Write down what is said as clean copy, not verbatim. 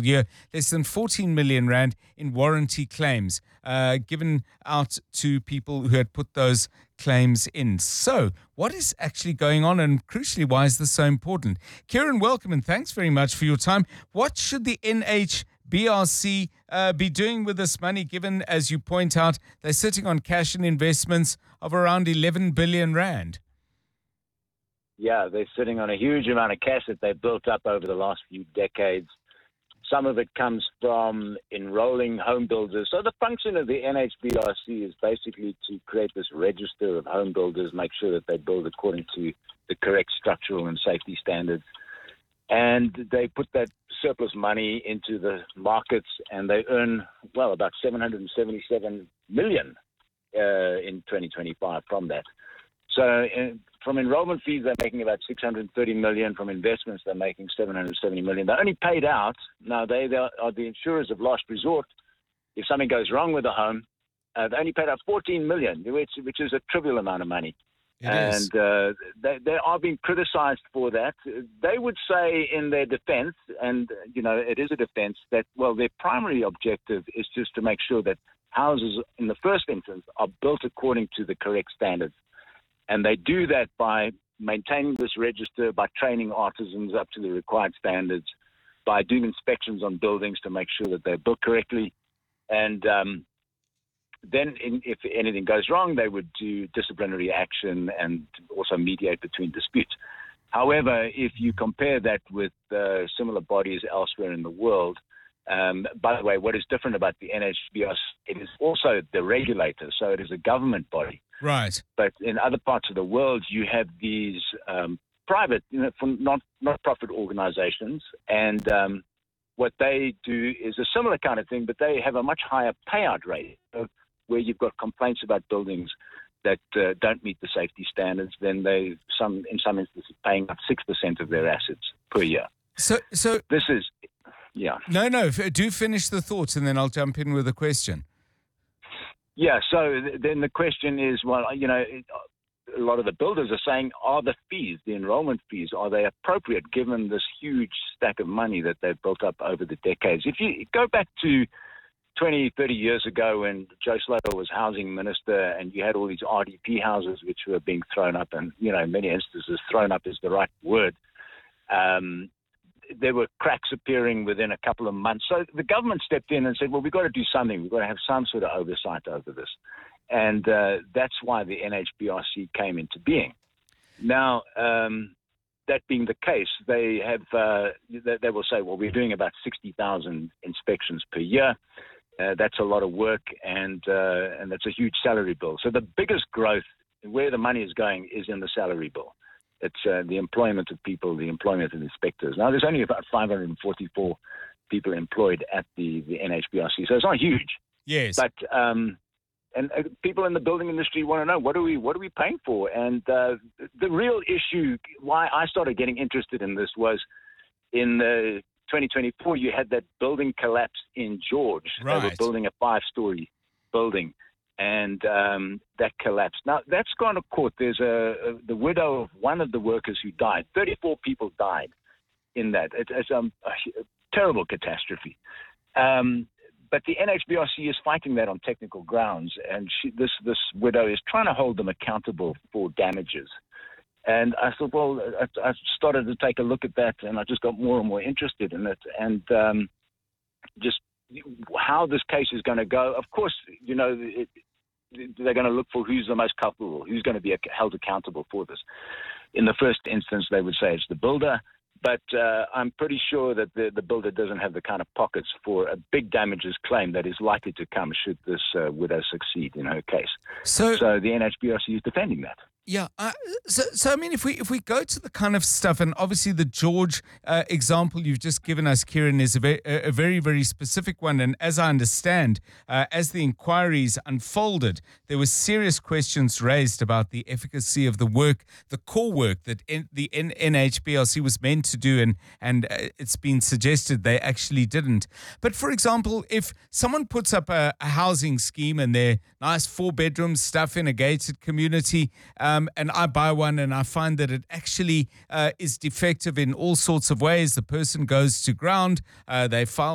financial year, less than 14 million rand in warranty claims given out to people who had put those claims in. So what is actually going on, and crucially, why is this so important? Kieran, welcome and thanks very much for your time. What should the NHBRC be doing with this money, given, as you point out, they're sitting on cash and investments of around 11 billion rand? Yeah, they're sitting on a huge amount of cash that they've built up over the last few decades. Some of it comes from enrolling home builders. So the function of the NHBRC is basically to create this register of home builders, make sure that they build according to the correct structural and safety standards. And they put that surplus money into the markets, and they earn, well, about 777 million in 2025 from that. So from enrollment fees, they're making about 630 million. From investments, they're making 770 million. They're only paid out. Now, they are the insurers of last resort. If something goes wrong with a home, they only paid out 14 million, which is a trivial amount of money. They are being criticized for that. They would say in their defense, and, you know, it is a defense, that, well, their primary objective is just to make sure that houses, in the first instance, are built according to the correct standards. And they do that by maintaining this register, by training artisans up to the required standards, by doing inspections on buildings to make sure that they're built correctly. And then if anything goes wrong, they would do disciplinary action and also mediate between disputes. However, if you compare that with similar bodies elsewhere in the world, by the way, what is different about the NHBRC, it is also the regulator, so it is a government body. Right. But in other parts of the world, you have these private, not-profit organizations, and what they do is a similar kind of thing, but they have a much higher payout rate. So where you've got complaints about buildings that don't meet the safety standards, then in some instances paying up 6% of their assets per year. So this is, yeah. No, do finish the thoughts and then I'll jump in with a question. Yeah, so then the question is, well, you know, a lot of the builders are saying, are the fees, the enrollment fees, are they appropriate given this huge stack of money that they've built up over the decades? If you go back to 20, 30 years ago when Joe Slovo was housing minister and you had all these RDP houses which were being thrown up, and, you know, in many instances, thrown up is the right word. There were cracks appearing within a couple of months. So the government stepped in and said, well, we've got to do something. We've got to have some sort of oversight over this. And that's why the NHBRC came into being. Now, that being the case, they will say, well, we're doing about 60,000 inspections per year. That's a lot of work, and that's a huge salary bill. So the biggest growth, where the money is going, is in the salary bill. It's the employment of people, the employment of inspectors. Now, there's only about 544 people employed at the NHBRC, so it's not huge. Yes. But and people in the building industry want to know, what are we paying for? And the real issue, why I started getting interested in this, was in 2024, you had that building collapse in George. Right. They were building a 5-story building, and that collapsed. Now, that's gone to court. There's the widow of one of the workers who died. 34 people died in that. It's a terrible catastrophe. But the NHBRC is fighting that on technical grounds, and this widow is trying to hold them accountable for damages. And I thought, well, I started to take a look at that, and I just got more and more interested in it, and just how this case is going to go. Of course, you know, they're going to look for who's the most culpable, who's going to be held accountable for this. In the first instance, they would say it's the builder, but I'm pretty sure that the builder doesn't have the kind of pockets for a big damages claim that is likely to come should this widow succeed in her case. So the NHBRC is defending that. Yeah. So I mean, if we go to the kind of stuff, and obviously the George example you've just given us, Kieran, is a very, very specific one. And as I understand, as the inquiries unfolded, there were serious questions raised about the efficacy of the work, the core work that the NHBRC was meant to do, and it's been suggested they actually didn't. But for example, if someone puts up a housing scheme and they're nice 4-bedroom stuff in a gated community, and I buy one and I find that it actually is defective in all sorts of ways. The person goes to ground, they file